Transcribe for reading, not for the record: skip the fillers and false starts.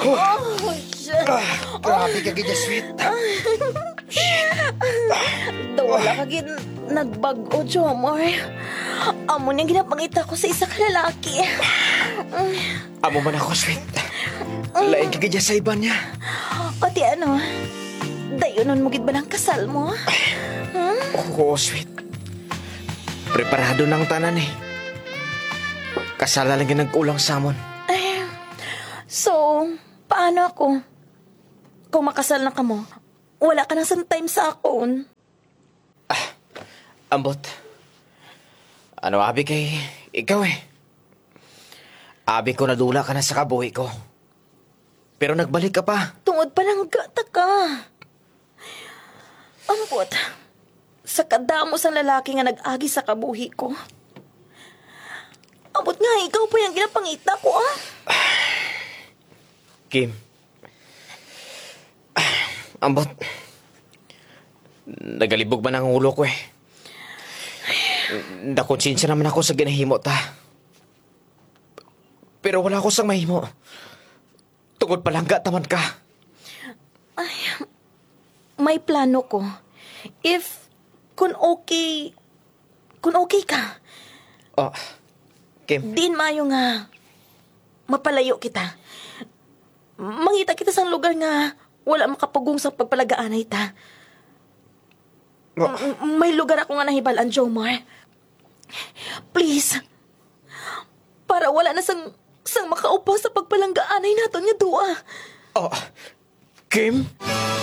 Oh, shit. Grabe ka gid, sweet. Wala ka gid nagbago, Jomar. Amo niyang ginapangita ko sa isa ka lalaki. Amo man ako, sweet. Lain ka gid sa iba niya. Pati ano, dayonon mo gid ba ng kasal mo? Oo, sweet. Preparado ng tanan eh. Kasala lang yung nag-ulang samon. So, paano ako? Kung makasal na ka mo, wala ka nang time sa akon. Ambot. Ano, abi kay ikaw eh. Abi ko nadula ka na sa kabuhi ko. Pero nagbalik ka pa. Tungod pa lang gata ka. Ambot, sa kadamo sa lalaki nga nag-agi sa kabuhi ko. Ambot nga, ikaw pa yung ginapangita ko, ah. Kim. Ambot. Nagalibog ba ng ulo ko eh. Nakonsensya naman ako sa ginahimo ta. Pero wala ako sang mahimo. Tungod palangga taman ka. May plano ko. Kung okay ka, Oh, Kim. din mayo nga mapalayo kita. Mangita kita sa lugar nga wala makapugong sa pagpalagaanay ta. May lugar ako nga nahibalaan, Jomar. Please. Para wala na sang makaupang sa pagpalanggaanay naton nga dua. Oh, Kim?